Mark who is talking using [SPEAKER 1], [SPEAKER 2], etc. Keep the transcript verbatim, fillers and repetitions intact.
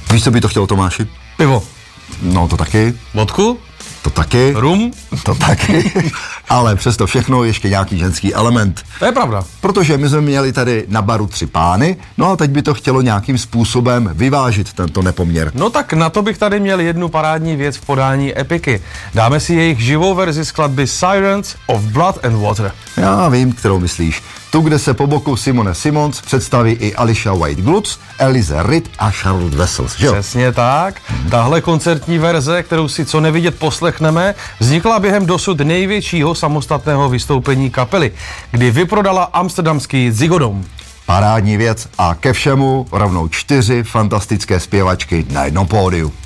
[SPEAKER 1] Víš, co by to chtělo, Tomáši?
[SPEAKER 2] Pivo.
[SPEAKER 1] No to taky.
[SPEAKER 2] Vodku?
[SPEAKER 1] To taky.
[SPEAKER 2] Rum?
[SPEAKER 1] To taky. Ale přesto všechno ještě nějaký ženský element.
[SPEAKER 2] To je pravda.
[SPEAKER 1] Protože my jsme měli tady na baru tři pány, no a teď by to chtělo nějakým způsobem vyvážit tento nepoměr.
[SPEAKER 2] No tak na to bych tady měl jednu parádní věc v podání Epiky. Dáme si jejich živou verzi skladby Sirens of Blood and Water.
[SPEAKER 1] Já vím, kterou myslíš. Tu, kde se po boku Simone Simons představí i Alicia White-Glutz, Elize Ryd a Charlotte Wessels, že jo?
[SPEAKER 2] Přesně tak. Tahle koncertní verze, kterou si co nevidět poslechneme, vznikla během dosud největšího samostatného vystoupení kapely, kdy vyprodala amsterdamský Ziggo-Dome.
[SPEAKER 1] Parádní věc a ke všemu rovnou čtyři fantastické zpěvačky na jednom pódiu.